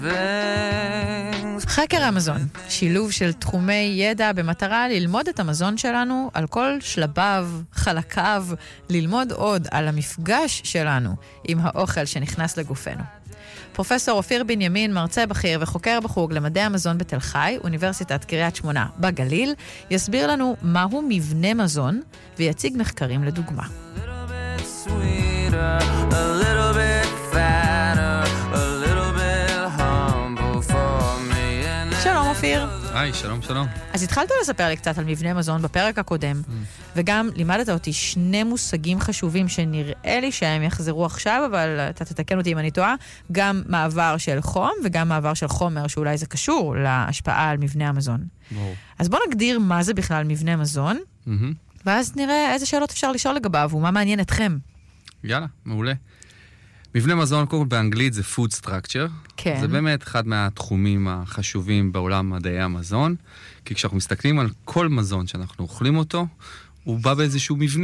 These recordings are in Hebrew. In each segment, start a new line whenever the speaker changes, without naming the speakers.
חקר המזון, שילוב של תחומי ידע במטרה ללמוד את המזון שלנו על כל שלביו, חלקיו, ללמוד עוד על המפגש שלנו עם האוכל שנכנס לגופנו. פרופסור אופיר בנימין, מרצה בכיר וחוקר בחוג למדעי המזון בתל חי, אוניברסיטת קריית שמונה בגליל, יסביר לנו מהו מבנה מזון ויציג מחקרים לדוגמה. שלום אופיר.
היי, שלום, שלום.
אז התחלת לספר לי קצת על מבנה מזון בפרק הקודם, וגם לימדת אותי שני מושגים חשובים שנראה לי שהם יחזרו עכשיו, אבל אתה תתקן אותי אם אני טועה, גם מעבר של חום וגם מעבר של חומר, שאולי זה קשור להשפעה על מבנה המזון.
ברור.
אז בוא נגדיר מה זה בכלל מבנה מזון, ואז נראה איזה שאלות אפשר לשאול לגביו, ומה מעניין אתכם.
יאללה, מעולה. מבנה מזון, קודם כל באנגלית זה food structure.
כן.
זה באמת אחד מהתחומים החשובים בעולם מדעי המזון, כי כשאנחנו מסתכלים על כל מזון שאנחנו אוכלים אותו, הוא בא באיזשהו מבנה.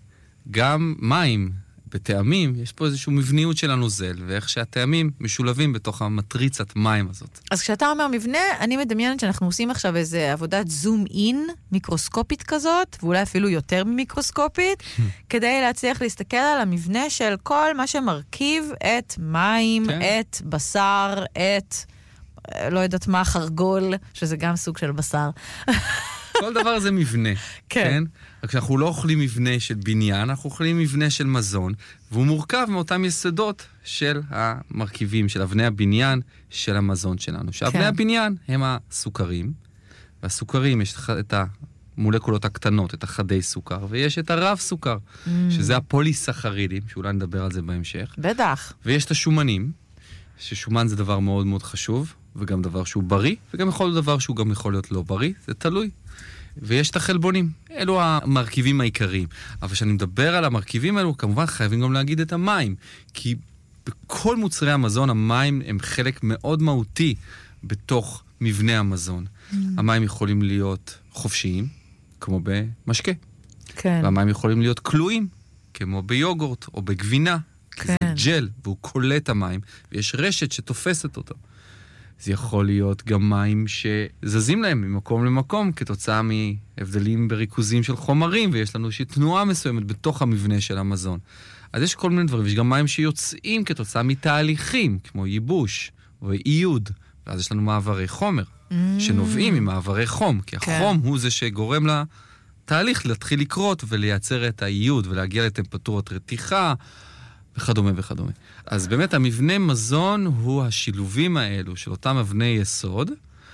גם מים, בטעמים, יש פה איזשהו מבניות של הנוזל, ואיך שהטעמים משולבים בתוך המטריצת מים הזאת.
אז כשאתה אומר מבנה, אני מדמיינת שאנחנו עושים עכשיו איזו עבודת זום אין, מיקרוסקופית כזאת, ואולי אפילו יותר ממיקרוסקופית, כדי להצליח להסתכל על המבנה של כל מה שמרכיב את מים, כן. את בשר, את, לא יודעת מה, חרגול, שזה גם סוג של בשר.
כל דבר זה מבנה, כן? רק שאנחנו לא אוכלים מבנה של בניין, אנחנו אוכלים מבנה של מזון, והוא מורכב מאותם יסודות של המרכיבים, של אבני הבניין של המזון שלנו. שאבני הבניין הם הסוכרים, והסוכרים יש את המולקולות הקטנות, את החדי סוכר, ויש את הרב סוכר, שזה הפוליסחרידים, שאולי נדבר על זה בהמשך.
בטח.
ויש את השומנים, ששומן זה דבר מאוד מאוד חשוב, וגם דבר שהוא בריא, וגם יכול להיות דבר שהוא גם יכול להיות לא בריא, זה תלוי. ויש את החלבונים, אלו המרכיבים העיקריים. אבל כשאני מדבר על המרכיבים האלו, כמובן חייבים גם להגיד את המים, כי בכל מוצרי המזון, המים הם חלק מאוד מהותי בתוך מבנה המזון. המים יכולים להיות חופשיים, כמו במשקה.
כן.
והמים יכולים להיות כלואים, כמו ביוגורט או בגבינה.
כן.
זה ג'ל, והוא קולט המים, ויש רשת שתופסת אותו. זה יכול להיות גם מים שזזים להם ממקום למקום, כתוצאה מהבדלים בריכוזים של חומרים, ויש לנו איזושהי תנועה מסוימת בתוך המבנה של המזון. אז יש כל מיני דברים, ויש גם מים שיוצאים כתוצאה מתהליכים, כמו ייבוש ואיוד, ואז יש לנו מעברי חומר, שנובעים ממעברי חום, כי החום הוא זה שגורם לתהליך להתחיל לקרות ולייצר את האיוד, ולהגיע לטמפרטורת רתיחה, וכדומה וכדומה. אז באמת המבנה מזון הוא השילובים האלו של אותם אבני יסוד,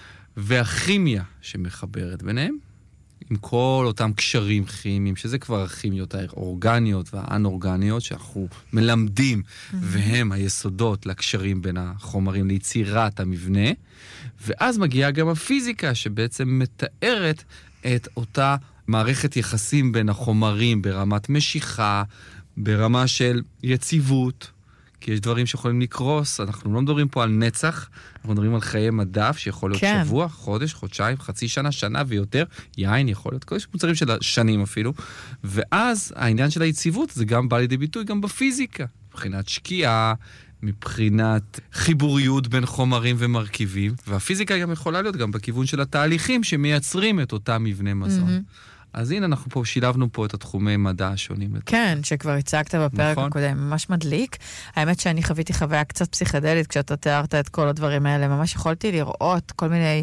והכימיה שמחברת ביניהם, עם כל אותם קשרים כימיים, שזה כבר הכימיות האורגניות והאנורגניות, שאנחנו מלמדים, והם היסודות לקשרים בין החומרים ליצירת המבנה, ואז מגיעה גם הפיזיקה, שבעצם מתארת את אותה מערכת יחסים בין החומרים, ברמת משיכה, ברמה של יציבות, כי יש דברים שיכולים לקרוס, אנחנו לא מדברים פה על נצח, אנחנו מדברים על חיי מדף, שיכול להיות שבוע, חודש, חודשיים, חצי שנה, שנה ויותר, יין יכול להיות, יש מוצרים של שנים אפילו, ואז העניין של היציבות, זה גם בא לידי ביטוי גם בפיזיקה, מבחינת שקיעה, מבחינת חיבוריות בין חומרים ומרכיבים, והפיזיקה גם יכולה להיות גם בכיוון של התהליכים שמייצרים את אותם מבנה מזון. אז הנה אנחנו פה שילבנו פה את התחומי מדע השונים.
כן, שכבר הצגת בפרק הקודם, ממש מדליק. האמת שאני חוויתי חוויה קצת פסיכדלית כשאתה תיארת את כל הדברים האלה. ממש יכולתי לראות כל מיני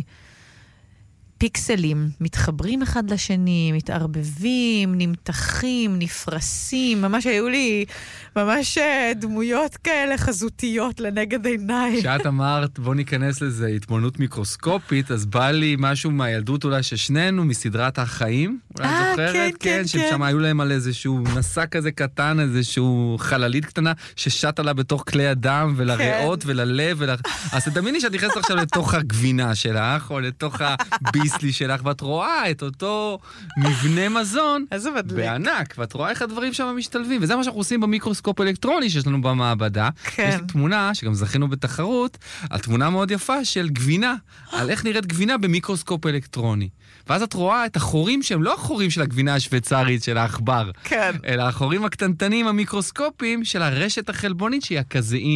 פיקסלים, מתחברים אחד לשני, מתערבבים, נמתחים, נפרסים. ממש היו לי ממש דמויות כאלה חזותיות לנגד עיניי.
כשאת אמרת, בוא ניכנס לזה, התבוננות מיקרוסקופית, אז בא לי משהו מהילדות אולי ששנינו, מסדרת החיים. אולי את זוכרת? כן, ששם היו להם על איזשהו נסע כזה קטן, איזשהו חללית קטנה, ששט עלה בתוך כלי הדם ולריאות וללב. אז תדמייני שאת נכנסת עכשיו לתוך הגבינה שלך, או לתוך הביסלי שלך, ואת רואה את אותו מבנה מזון בענק, ואת רואה איך הדברים שם משתלבים. וזה מה שאנחנו עושים במיקרוסקופ אלקטרוני שיש לנו במעבדה. יש תמונה, שגם זכינו בתחרות, על תמונה מאוד יפה של גבינה, על איך נראית גבינה במיקרוסקופ אלקטרוני. ואז את רואה את החורים שהם לא החורים של הגבינה השוויצרית של העכבר, אלא החורים הקטנטנים המיקרוסקופיים של הרשת החלבונית שהיא הקזאינית.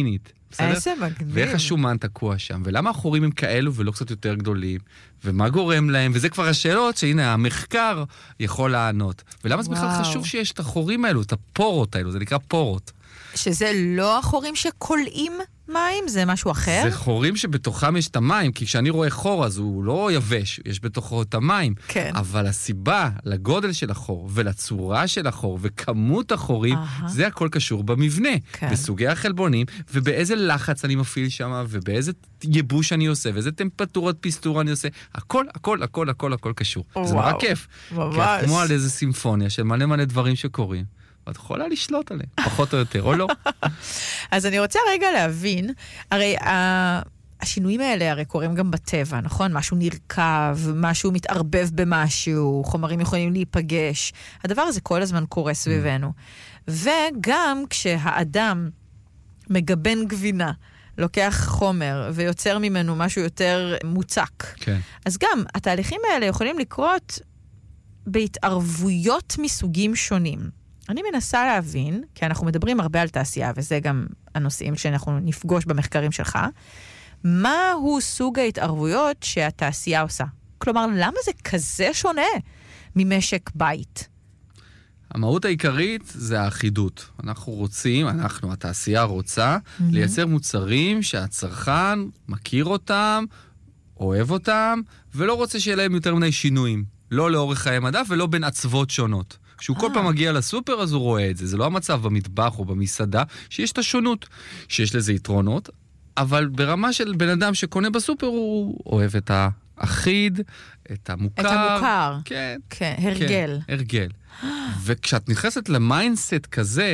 בסדר?
איזה מגניב.
ואיך השומן תקוע שם, ולמה החורים הם כאלו ולא קצת יותר גדולים, ומה גורם להם, וזה כבר השאלות שהנה המחקר יכול לענות. ולמה זה בכלל חשוב שיש את החורים האלו, את הפורות האלו, זה נקרא פורות.
שזה לא החורים שקולעים מים? זה משהו אחר?
זה חורים שבתוכם יש את המים, כי כשאני רואה חור אז הוא לא יבש, יש בתוכו את המים.
כן.
אבל הסיבה לגודל של החור ולצורה של החור וכמות החורים, זה הכל קשור במבנה.
כן.
בסוגי החלבונים, ובאיזה לחץ אני מפעיל שם, ובאיזה ייבוש אני עושה, ואיזה טמפרטורת פיסטור אני עושה. הכל, הכל, הכל, הכל, הכל קשור. זה נורא כיף.
ממש.
כי כמו על איזה סימפוניה של מלא מלא דברים שקורים. ואת יכולה לשלוט עליהם, פחות או יותר, או לא.
אז אני רוצה רגע להבין, הרי השינויים האלה הרי קורים גם בטבע, נכון? משהו נרכב, משהו מתערבב במשהו, חומרים יכולים להיפגש. הדבר הזה כל הזמן קורה סביבנו. וגם כשהאדם מגבן גבינה, לוקח חומר ויוצר ממנו משהו יותר מוצק.
כן.
אז גם התהליכים האלה יכולים לקרות בהתערבויות מסוגים שונים. אני מנסה להבין, כי אנחנו מדברים הרבה על תעשייה, וזה גם הנושאים שאנחנו נפגוש במחקרים שלך, מהו סוג ההתערבויות שהתעשייה עושה? כלומר, למה זה כזה שונה ממשק בית?
המהות העיקרית זה האחידות. אנחנו רוצים, התעשייה רוצה, לייצר מוצרים שהצרכן מכיר אותם, אוהב אותם, ולא רוצה שיהיה להם יותר מדי שינויים. לא לאורך חיי מדף ולא בין עצבות שונות. כשהוא כל פעם מגיע לסופר, אז הוא רואה את זה. זה לא המצב במטבח או במסעדה, שיש את השונות, שיש לזה יתרונות, אבל ברמה של בן אדם שקונה בסופר, הוא אוהב את האחיד, את המוכר.
את המוכר.
כן.
כן, הרגל.
כן, הרגל. וכשאת נכנסת למיינדסט כזה,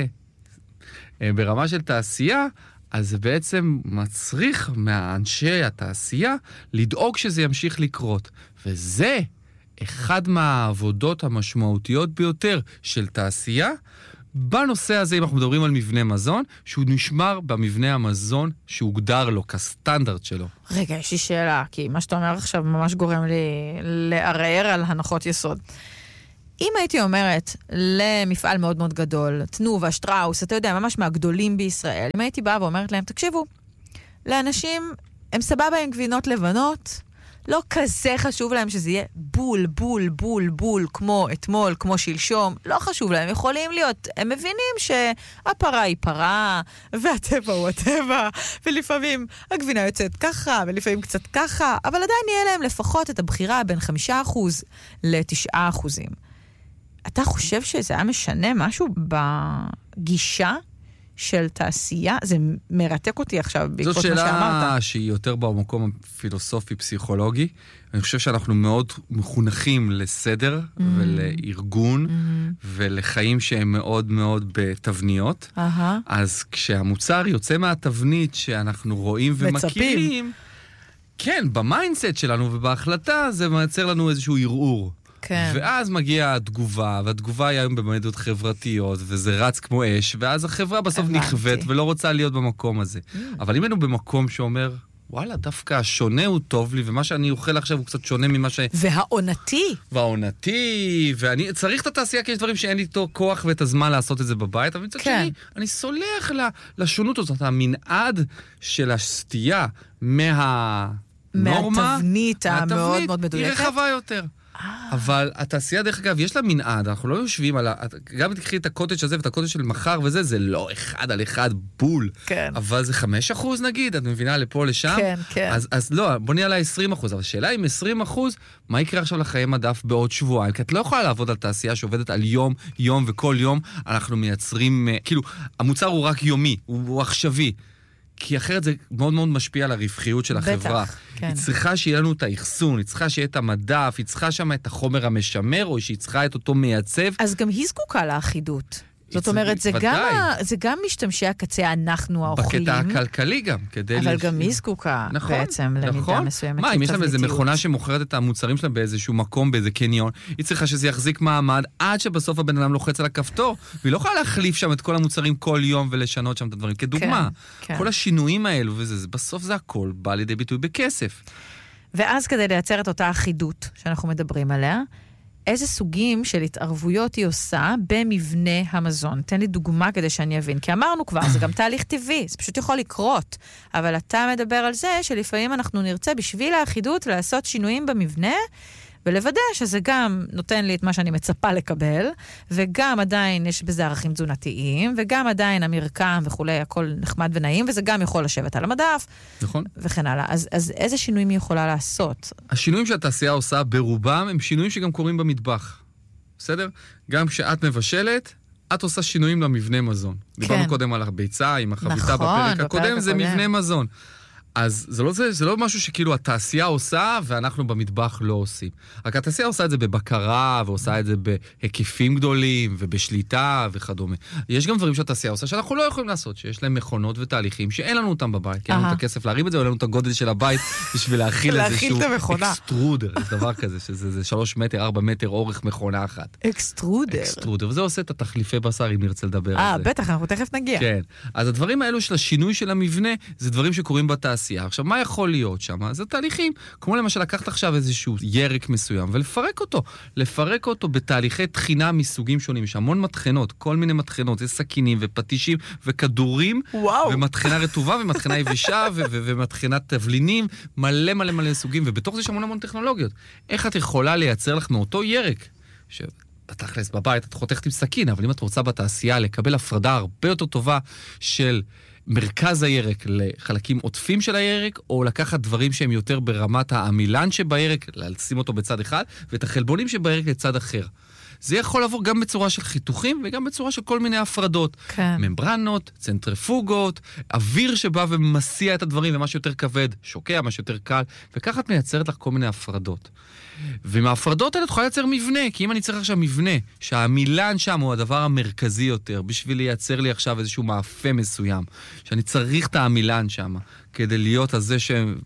ברמה של תעשייה, אז זה בעצם מצריך מהאנשי התעשייה לדאוג שזה ימשיך לקרות. וזה אחד מהעבודות המשמעותיות ביותר של תעשייה, בנושא הזה, אם אנחנו מדברים על מבנה מזון, שהוא נשמר במבנה המזון שהוגדר לו כסטנדרט שלו.
רגע, יש לי שאלה, כי מה שאתה אומר עכשיו ממש גורם לי לערער על הנחות יסוד. אם הייתי אומרת למפעל מאוד מאוד גדול, תנובה, שטראוס, אתה יודע, ממש מהגדולים בישראל, אם הייתי באה ואומרת להם, תקשיבו, לאנשים, הם סבבה עם גבינות לבנות, לא כזה חשוב להם שזה יהיה בול, בול, בול, בול, כמו אתמול, כמו שלשום. לא חשוב להם, יכולים להיות. הם מבינים שהפרה היא פרה, והטבע הוא הטבע, ולפעמים הגבינה יוצאת ככה, ולפעמים קצת ככה, אבל עדיין יהיה להם לפחות את הבחירה בין 5% ל9%. אתה חושב שזה היה משנה משהו בגישה של תעשייה? זה מרתק אותי עכשיו בעקבות מה שאמרת.
זאת שאלה שהיא יותר במקום הפילוסופי-פסיכולוגי. אני חושב שאנחנו מאוד מחונכים לסדר ולארגון ולחיים שהם מאוד מאוד בתבניות. אז כשהמוצר יוצא מהתבנית שאנחנו רואים ומכירים, כן, במיינדסט שלנו ובהחלטה זה מייצר לנו איזשהו ערעור.
כן.
ואז מגיעה התגובה, והתגובה היא היום במדיות חברתיות, וזה רץ כמו אש, ואז החברה בסוף נכוות ולא רוצה להיות במקום הזה. אבל אם היינו במקום שאומר, וואלה, דווקא השונה הוא טוב לי, ומה שאני אוכל עכשיו הוא קצת שונה ממה ש... והעונתי, ואני צריך את התעשייה, כי יש דברים שאין לי איתו כוח ואת הזמן לעשות את זה בבית, אבל מצד שני, אני סולח לשונות הזאת, המנעד של הסטייה
מהתבנית המאוד מאוד מדויקת.
היא רחבה יותר. אבל התעשייה, דרך אגב, יש לה מנעד, אנחנו לא יושבים על גם תקחי את הקוטג' הזה ואת הקוטג' של מחר וזה, זה לא 1 על 1 בול.
כן.
אבל זה 5% נגיד, את מבינה לפה לשם?
כן, כן.
אז לא, בוא נהיה לה 20%, אבל השאלה עם 20%, מה יקרה עכשיו לחיי מדף בעוד שבועיים? כי את לא יכולה לעבוד על תעשייה שעובדת על יום וכל יום אנחנו מייצרים, כאילו, המוצר הוא רק יומי, הוא עכשווי. כי אחרת זה מאוד מאוד משפיע על הרווחיות של החברה.
בטח, כן.
היא צריכה שיהיה לנו את האחסון, היא צריכה שיהיה את המדף, היא צריכה שם את החומר המשמר, או שהיא צריכה את אותו מייצב.
אז גם היא זקוקה לאחידות. זאת אומרת, זה גם משתמשי הקצה, אנחנו האוכלים.
בקטע הכלכלי גם.
אבל גם היא זקוקה בעצם למידה מסוימת.
מה, אם יש להם איזו מכונה שמוכרת את המוצרים שלהם באיזשהו מקום, באיזה קניון, היא צריכה שזה יחזיק מעמד עד שבסוף הבן אדם לוחץ על הכפתור, והיא לא יכולה להחליף שם את כל המוצרים כל יום ולשנות שם את הדברים. כדוגמה, כל השינויים האלו, בסוף זה הכל בא לידי ביטוי בכסף.
ואז כדי לייצר את אותה אחידות שאנחנו מדברים עליה, איזה סוגים של התערבויות היא עושה במבנה המזון. תן לי דוגמה כדי שאני אבין, כי אמרנו כבר, זה גם תהליך טבעי, זה פשוט יכול לקרות, אבל אתה מדבר על זה שלפעמים אנחנו נרצה בשביל האחידות לעשות שינויים במבנה, ולוודא שזה גם נותן לי את מה שאני מצפה לקבל, וגם עדיין יש בזה ערכים תזונתיים, וגם עדיין המרקם וכולי, הכל נחמד ונעים, וזה גם יכול לשבת על המדף,
נכון.
וכן הלאה. אז איזה שינויים היא יכולה לעשות?
השינויים שהתעשייה עושה ברובם, הם שינויים שגם קורים במטבח. בסדר? גם כשאת מבשלת, את עושה שינויים למבנה מזון. דיברנו קודם על הביצה, עם החביתה בפרק הקודם, זה מבנה מזון. אז זה לא משהו שכאילו התעשייה עושה ואנחנו במטבח לא עושים. רק התעשייה עושה את זה בבקרה ועושה את זה בהיקפים גדולים ובשליטה וכדומה. יש גם דברים שהתעשייה עושה שאנחנו לא יכולים לעשות, שיש להם מכונות ותהליכים שאין לנו אותם בבית, כי אין לנו את הכסף להרים את זה, או אין לנו את הגודל של הבית בשביל להכיל איזשהו אקסטרודר, יש דבר כזה, שזה 3 מטר, 4 מטר אורך מכונה אחת. אקסטרודר, וזה עושה את התחליפי בשר אם נרצה לדבר על זה.
בטח, אנחנו תכף נגיע.
כן. אז הדברים האלו של השינוי של המבנה, זה דברים שקורים בתעשייה. עכשיו, מה יכול להיות שם? זה תהליכים, כמו למשל לקחת עכשיו איזשהו ירק מסוים, ולפרק אותו בתהליכי תחינה מסוגים שונים. יש המון מתכנות, כל מיני מתכנות, יש סכינים ופטישים וכדורים, ומתכנה רטובה ומתכנה יבשה ומתכנת תבלינים, מלא סוגים, ובתוך זה יש המון טכנולוגיות. איך את יכולה לייצר לך מאותו ירק? בתכלס בבית את חותכת עם סכין, אבל אם את רוצה בתעשייה לקבל הפרדה הרבה יותר טובה של מרכז הירק לחלקים עוטפים של הירק, או לקחת דברים שהם יותר ברמת העמילן שבירק, לשים אותו בצד אחד, ואת החלבונים שבירק לצד אחר. זה יכול לעבור גם בצורה של חיתוכים, וגם בצורה של כל מיני הפרדות.
כן.
ממברנות, צנטריפוגות, אוויר שבא ומסיע את הדברים, ומה שיותר כבד, שוקע, מה שיותר קל, וככה את מייצרת לך כל מיני הפרדות. ועם ההפרדות האלה את יכולה לייצר מבנה, כי אם אני צריך עכשיו מבנה, שהמילן שם הוא הדבר המרכזי יותר, בשביל לייצר לי עכשיו איזשהו מאפה מסוים, שאני צריך את המילן שם, כדי להיות הזה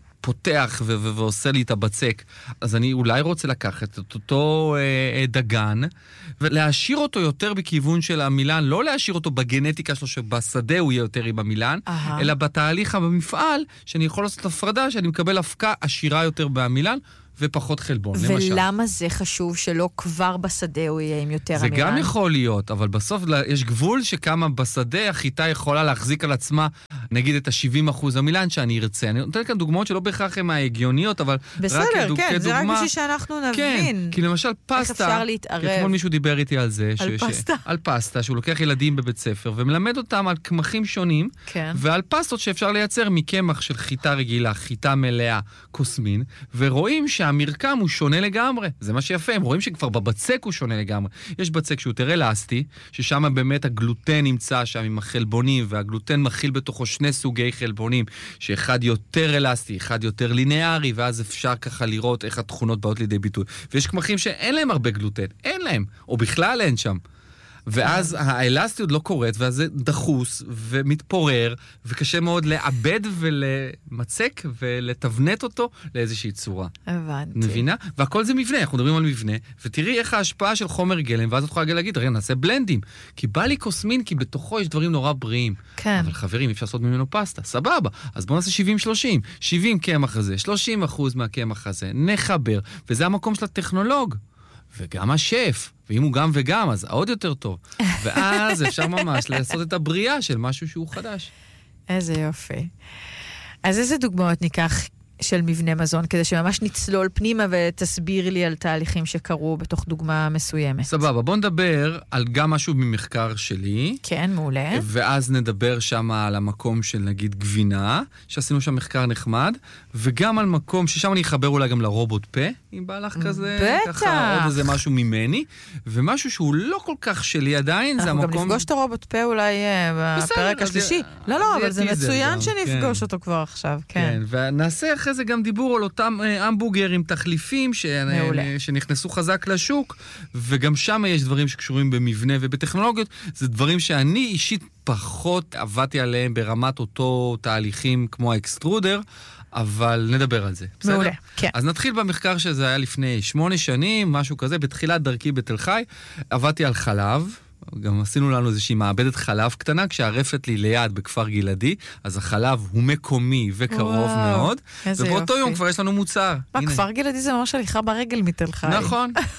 שפותח ועושה לי את הבצק, אז אני אולי רוצה לקחת את אותו דגן, ולהשאיר אותו יותר בכיוון של המילן, לא להשאיר אותו בגנטיקה שלו, שבשדה הוא יהיה יותר עם המילן, אלא בתהליך במפעל, שאני יכול לעשות הפרדה, שאני מקבל הפקה עשירה יותר במילן, ופחות חלבון, למשל.
ולמה זה חשוב שלא כבר בשדה הוא יהיה עם יותר המילן?
זה גם יכול להיות, אבל בסוף יש גבול שכמה בשדה החיטה יכולה להחזיק על עצמה, נגיד את ה-70% המילן שאני ארצה. אני נותן כאן דוגמאות שלא בהכרח הן ההגיוניות, אבל
בסדר,
רק
כן,
כדוגמה...
זה רק בשביל שאנחנו נבין.
כן, כי למשל פסטה...
איך אפשר להתערב?
אתמול מישהו דיבר איתי על זה.
על פסטה?
על פסטה, שהוא לוקח ילדים בבית ספר, ומלמד אותם על קמחים שונים,
כן.
ועל פסטות שאפשר לייצר מקמח של חיטה רגילה, חיטה מלאה, קוסמין, ורואים שהמרקם הוא שונה לגמרי. זה מה שיפה, הם רואים שכבר בבצק הוא שונה לגמרי. יש בצק שהוא יותר אלסטי, ששם באמת הגלוטן נמצא שם עם החלבונים, והגלוטן מכיל בתוכו 2 סוגי חלבונים, שאחד יותר אלסטי, אחד יותר ליניארי, ואז אפשר ככה לראות איך התכונות באות לידי ביטוי. ויש קמחים שאין להם הרבה גלוטן, אין להם, או בכלל אין שם. ואז האלסטיות לא קורית, ואז זה דחוס ומתפורר, וקשה מאוד לעבד ולמצק ולתבנת אותו לאיזושהי צורה.
הבנתי.
מבינה? והכל זה מבנה, אנחנו מדברים על מבנה, ותראי איך ההשפעה של חומר גלם, ואז את יכולה להגיד, רגע, נעשה בלנדים. כי בא לי קוסמין, כי בתוכו יש דברים נורא בריאים.
כן.
אבל חברים, אפשר לעשות ממנו פסטה, סבבה. אז בואו נעשה 70-30. 70 קמח הזה, 30% מהקמח הזה, נחבר, וזה המקום של הטכנולוג. וגם השף, ואם הוא גם וגם, אז עוד יותר טוב. ואז אפשר ממש לעשות את הבריאה של משהו שהוא חדש.
איזה יופי. אז איזה דוגמאות ניקח של מבנה מזון, כדי שממש נצלול פנימה ותסביר לי על תהליכים שקרו בתוך דוגמה מסוימת.
סבבה, בוא נדבר על גם משהו ממחקר שלי.
כן, מעולה.
ואז נדבר שם על המקום של נגיד גבינה, שעשינו שם מחקר נחמד, וגם על מקום ששם אני אחבר אולי גם לרובוט פה, אם בא לך כזה.
בטח.
ככה עוד איזה משהו ממני, ומשהו שהוא לא כל כך שלי עדיין, זה המקום...
אנחנו גם נפגוש את הרובוט פה אולי בפרק השלישי. לא, אבל זה מצוין שנפגוש אותו כבר עכשיו, כן.
ונעשה אחרי זה גם דיבור על אותם המבורגרים תחליפים שנכנסו חזק לשוק, וגם שם יש דברים שקשורים במבנה ובטכנולוגיות. זה דברים שאני אישית פחות עבדתי עליהם ברמת אותו תהליכים כמו האקסטרודר, אבל נדבר על זה.
מעולה, כן.
אז נתחיל במחקר שזה היה לפני 8 שנים, משהו כזה, בתחילת דרכי בתל חי, עבדתי על חלב, גם עשינו לנו איזושהי מעבדת חלב קטנה, כשהרפת לי ליד בכפר גלעדי, אז החלב הוא מקומי וקרוב מאוד, ובאותו יום כבר יש לנו מוצר.
מה, כפר גלעדי זה ממש הליכה ברגל מתל חי.
נכון.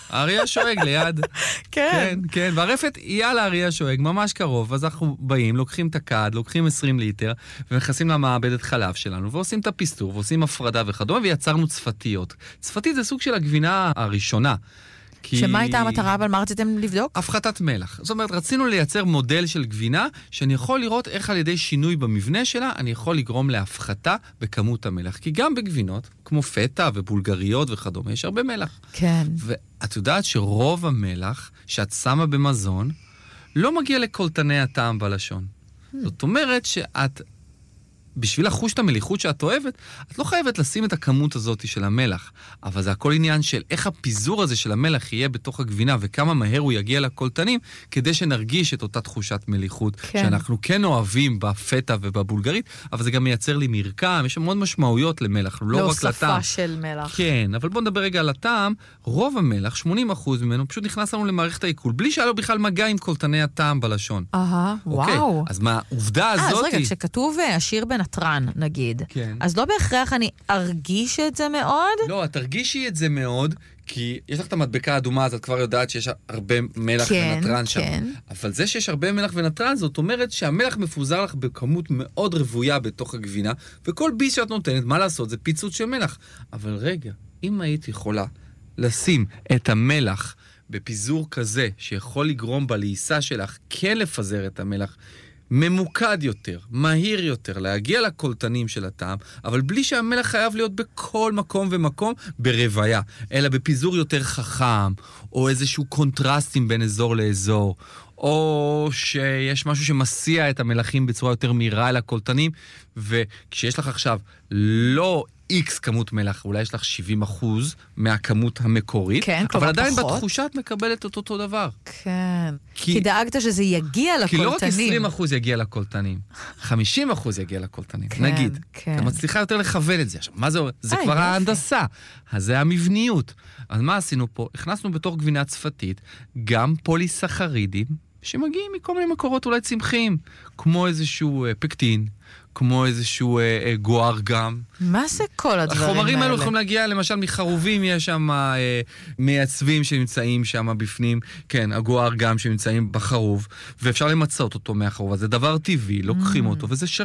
האריה השואג ליד.
כן.
כן, והרפת היא על האריה השואג, ממש קרוב. אז אנחנו באים, לוקחים את הכד, לוקחים 20 ליטר, ונכנסים למעבדת חלב שלנו, ועושים את הפסטור, ועושים הפרדה וכדומה, ויצרנו צפתיות. צפתית זה סוג של הגבינה הראשונה.
שמה הייתה המטרה, אבל מה רציתם לבדוק?
הפחתת מלח. זאת אומרת, רצינו לייצר מודל של גבינה, שאני יכול לראות איך על ידי שינוי במבנה שלה, אני יכול לגרום להפחתה בכמות המלח. כי גם בגבינות, כמו פטה ובולגריות וכדומה, יש הרבה מלח.
כן.
ואת יודעת שרוב המלח שאת שמה במזון, לא מגיע לקולטני הטעם בלשון. זאת אומרת שאת, בשביל לחוש את המליחות שאת אוהבת, את לא חייבת לשים את הכמות הזאת של המלח. אבל זה הכל עניין של איך הפיזור הזה של המלח יהיה בתוך הגבינה, וכמה מהר הוא יגיע לקולטנים, כדי שנרגיש את אותה תחושת מליחות, כן. שאנחנו כן אוהבים בפטה ובבולגרית, אבל זה גם מייצר לי מרקם, יש שם מאוד משמעויות למלח, לא רק לטעם.
להוספה של מלח.
כן, אבל בואו נדבר רגע על הטעם. רוב המלח, 80% ממנו, פשוט נכנס לנו למערכת העיכול, בלי שהיה לו בכלל מגע עם קולטני הטעם בלשון.
וואו.
אז מה, העובדה הזאת
אז רגע, כשכתוב עשיר בנטרן, נגיד,
כן.
אז לא בהכרח אני ארגיש את זה מאוד?
לא, את תרגישי את זה מאוד, כי יש לך את המדבקה האדומה, אז את כבר יודעת שיש הרבה מלח ונטרן שם.
כן.
אבל זה שיש הרבה מלח ונטרן, זאת אומרת שהמלח מפוזר לך בכמות מאוד רבויה בתוך הגבינה, וכל ביס שאת נותנת, מה לעשות? זה פיצוץ של מלח. אבל רגע, אם היית יכולה לשים את המלח בפיזור כזה, שיכול לגרום בלעיסה שלך כן לפזר את המלח, ממוקד יותר, מהיר יותר, להגיע לקולטנים של הטעם, אבל בלי שהמלח חייב להיות בכל מקום ומקום ברוויה, אלא בפיזור יותר חכם, או איזשהו קונטרסטים בין אזור לאזור, או שיש משהו שמסיע את המלחים בצורה יותר מהירה אל הקולטנים, וכשיש לך עכשיו לא X כמות מלח, אולי יש לך 70% מהכמות המקורית,
כן,
אבל עדיין
פחות.
בתחושה את מקבלת את אותו דבר.
כן. כי דאגת שזה יגיע לקולטנים.
כי לא רק 20% יגיע לקולטנים, 50% יגיע לקולטנים,
כן,
נגיד.
כן.
אתה מצליחה יותר לכוון את זה. עכשיו, מה זה? זה כבר
יופי.
ההנדסה, אז זה המבניות. אז מה עשינו פה? הכנסנו בתוך גבינה צפתית גם פוליסחרידים, שמגיעים מכל מיני מקורות אולי צמחיים, כמו איזשהו פקטין, כמו איזשהו גואר גם.
מה זה כל הדברים האלה?
החומרים האלו יכולים להגיע, למשל מחרובים יש שם מייצבים שנמצאים שם בפנים, כן, הגואר גם שנמצאים בחרוב, ואפשר למצות אותו מהחרוב, אז זה דבר טבעי, לוקחים אותו, וזה